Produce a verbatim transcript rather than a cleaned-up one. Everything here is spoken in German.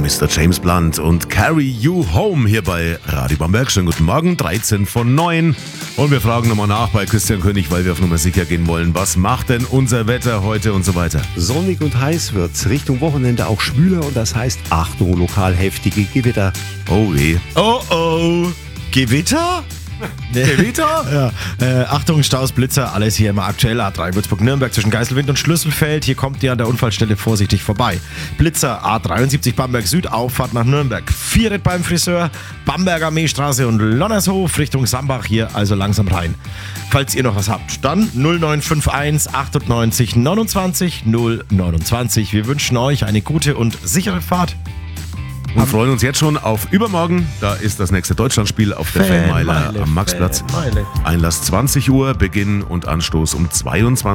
Mister James Blunt und Carry You Home hier bei Radio Bamberg. Schönen guten Morgen, dreizehn von neun. Und wir fragen nochmal nach bei Christian König, weil wir auf Nummer sicher gehen wollen. Was macht denn unser Wetter heute und so weiter? Sonnig und heiß wird's. Richtung Wochenende auch schwüler und das heißt, Achtung, lokal heftige Gewitter. Oh weh. Oh oh. Gewitter? Gewitter? Ja. Äh, Achtung, Staus, Blitzer, alles hier immer aktuell. A drei Würzburg-Nürnberg zwischen Geiselwind und Schlüsselfeld. Hier kommt ihr an der Unfallstelle vorsichtig vorbei. Blitzer, A dreiundsiebzig Bamberg Süd, Auffahrt nach Nürnberg. Vierret beim Friseur, Bamberger Meestraße und Lonnershof Richtung Sambach. Hier also langsam rein. Falls ihr noch was habt, dann null neun fünf eins achtundneunzig neunundzwanzig null neunundzwanzig. Wir wünschen euch eine gute und sichere Fahrt. Und freuen uns jetzt schon auf übermorgen. Da ist das nächste Deutschlandspiel auf der Fanmeile am Maxplatz. Fanmeile. Einlass zwanzig Uhr, Beginn und Anstoß um zweiundzwanzig Uhr.